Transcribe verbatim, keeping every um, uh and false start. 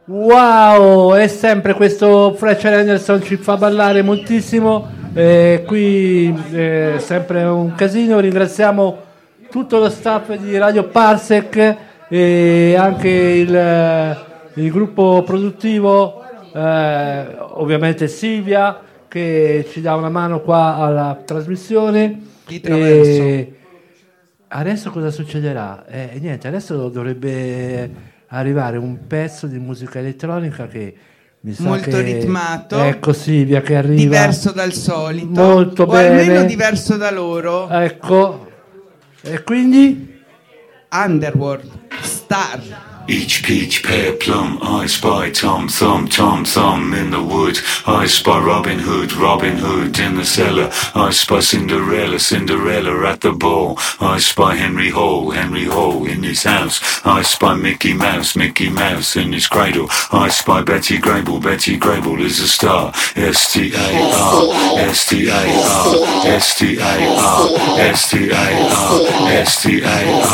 Wow, è sempre questo Fletcher Henderson, ci fa ballare moltissimo. Eh, qui è sempre un casino. Ringraziamo tutto lo staff di Radio Parsec e anche il, il gruppo produttivo, eh, ovviamente Silvia che ci dà una mano qua alla trasmissione. E adesso cosa succederà? Eh, niente, adesso dovrebbe arrivare un pezzo di musica elettronica che mi sa molto che ritmato, ecco Silvia che arriva diverso dal solito, molto o bene, almeno diverso da loro. Ecco, e quindi Underworld, Star. Each peach, pear, plum, I spy Tom Thumb, Tom Thumb in the wood. I spy Robin Hood, Robin Hood in the cellar. I spy Cinderella, Cinderella at the ball. I spy Henry Hall, Henry Hall in his house. I spy Mickey Mouse, Mickey Mouse in his cradle. I spy Betty Grable, Betty Grable is a star. S T A R, S T A R, S T A R, S T A R, S T A